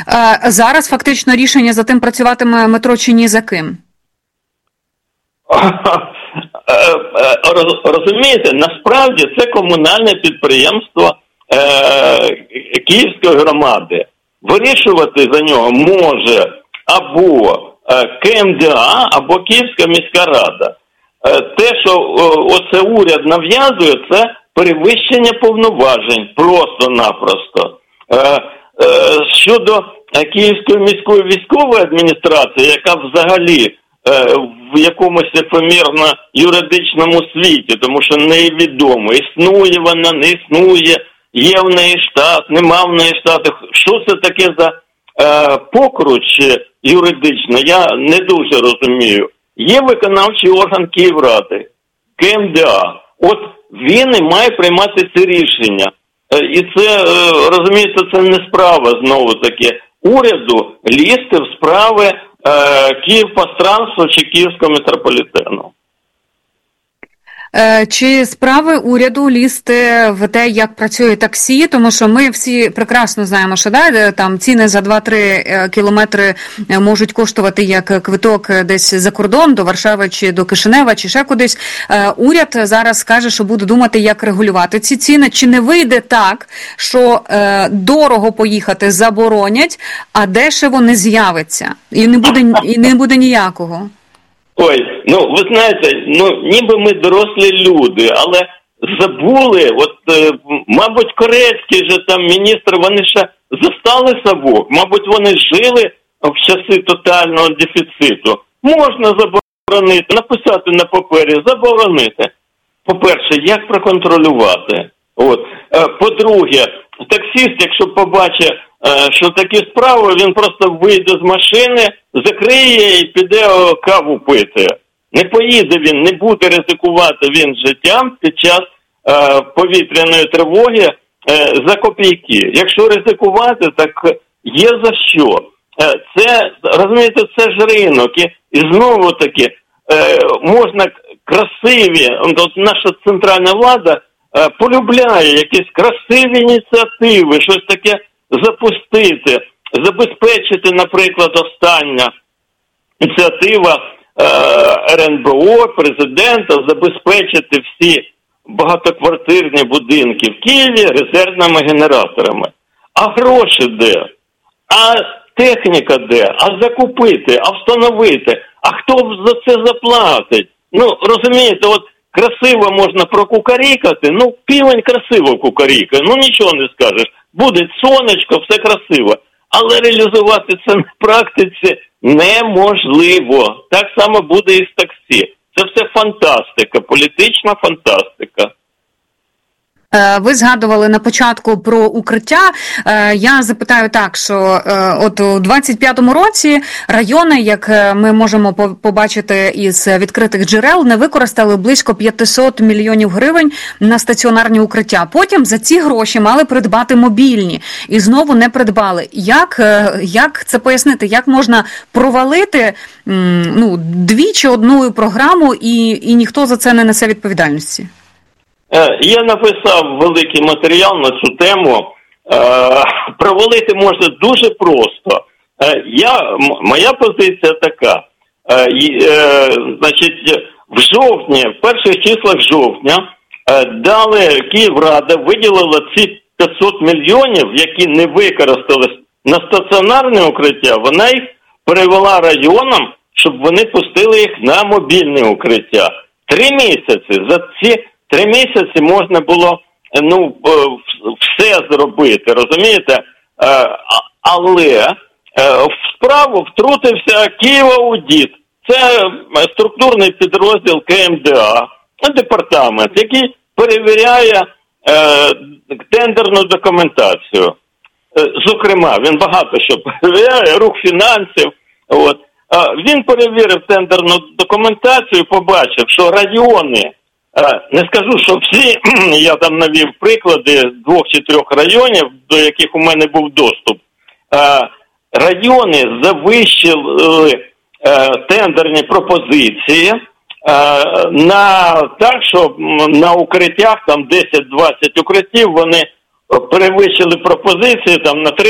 Зараз фактично рішення за тим, працюватиме метро чи ні, за ким? Розумієте, насправді це комунальне підприємство Київської громади. Вирішувати за нього може або КМДА, або Київська міська рада. Те, що оце уряд нав'язує, це перевищення повноважень просто-напросто. Щодо Київської міської військової адміністрації, яка взагалі в якомусь ефемерно юридичному світі, тому що невідомо, існує вона, не існує, є в неї штат, нема в неї штату. Що це таке за покруч юридично, я не дуже розумію. Є виконавчий орган Київради, КМДА. От він і має приймати це рішення. І це, розумієте, це не справа, знову-таки, уряду лізти в справи Київпастрансу чи Київського метрополітену. Чи справи уряду лізти в те, як працює таксі? Тому що ми всі прекрасно знаємо, що там ціни за 2-3 кілометри можуть коштувати як квиток десь за кордон, до Варшави чи до Кишинева, чи ще кудись. Уряд зараз каже, що буде думати, як регулювати ці ціни. Чи не вийде так, що дорого поїхати заборонять, а дешево не з'явиться? І не буде ніякого? Ой, ви знаєте, ніби ми дорослі люди, але забули, мабуть, корейський же там міністр, вони ще застали совок, мабуть, вони жили в часи тотального дефіциту. Можна заборонити, написати на папері, заборонити. По-перше, як проконтролювати? По-друге, таксист, якщо побачить, що такі справи, він просто вийде з машини, закриє і піде каву пити. Не поїде він, не буде ризикувати він життям під час повітряної тривоги за копійки. Якщо ризикувати, так є за що. Це, розумієте, це ж ринок. І знову-таки, можна красиві, наша центральна влада полюбляє якісь красиві ініціативи, щось таке запустити, забезпечити, наприклад, остання ініціатива РНБО, президента, забезпечити всі багатоквартирні будинки в Києві резервними генераторами. А гроші де? А техніка де? А закупити? А встановити? А хто за це заплатить? Розумієте, красиво можна прокукарікати, півень красиво кукарікає, нічого не скажеш. Буде сонечко, все красиво. Але реалізувати це на практиці неможливо. Так само буде і з таксі. Це все фантастика, політична фантастика. Ви згадували на початку про укриття. Я запитаю так, що от у 25-му році райони, як ми можемо побачити із відкритих джерел, не використали близько 500 мільйонів гривень на стаціонарні укриття. Потім за ці гроші мали придбати мобільні і знову не придбали. Як це пояснити? Як можна провалити двічі одну програму і ніхто за це не несе відповідальності? Я написав великий матеріал на цю тему. Провалити можна дуже просто. Моя позиція така. В жовтні, в перших числах жовтня, Київрада виділила ці 500 мільйонів, які не використались на стаціонарне укриття, вона їх перевела районам, щоб вони пустили їх на мобільне укриття. 3 місяці. За ці 3 місяці можна було все зробити, розумієте? Але в справу втрутився Київаудит. Це структурний підрозділ КМДА, департамент, який перевіряє тендерну документацію. Зокрема, він багато що перевіряє, рух фінансів. Він перевірив тендерну документацію, побачив, що райони, не скажу, що всі, я там навів приклади 2 чи 3 районів, до яких у мене був доступ, райони завищили тендерні пропозиції так, що на укриттях, там 10-20 укриттів, вони перевищили пропозиції там на